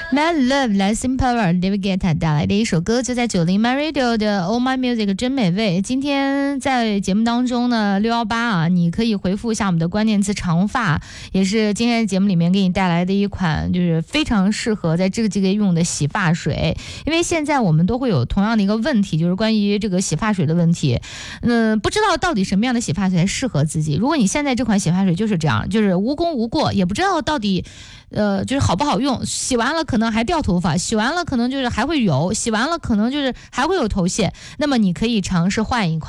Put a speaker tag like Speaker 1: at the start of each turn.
Speaker 1: My Love 来 Simpower David Guetta 带来的一首歌，就在90 My Radio 的 All My Music 真美味。今天在节目当中呢，618啊，你可以回复一下我们的关键词长发，也是今天节目里面给你带来的一款就是非常适合在这个季节用的洗发水。因为现在我们都会有同样的一个问题，就是关于这个洗发水的问题，不知道到底什么样的洗发水才适合自己。如果你现在这款洗发水就是这样，就是无功无过，也不知道到底就是好不好用，洗完了可能还掉头发，洗完了可能就是还会油，洗完了可能就是还会有头屑，那么你可以尝试换一款